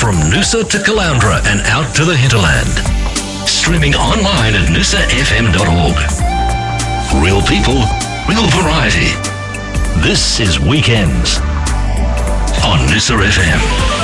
From Noosa to Caloundra and out to the hinterland. Streaming online at noosafm.org. Real people, real variety. This is Weekends on Noosa FM.